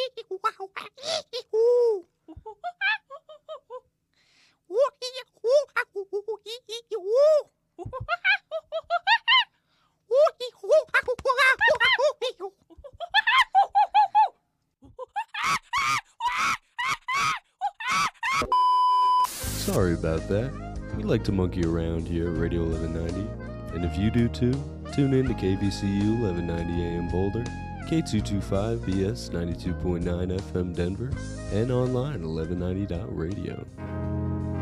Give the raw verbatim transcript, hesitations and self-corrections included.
Sorry about that. We like to monkey around here at Radio eleven ninety. And if you do too, tune in to K V C U eleven ninety A M Boulder, K two twenty-five B S ninety-two point nine F M Denver, and online at eleven ninety dot radio.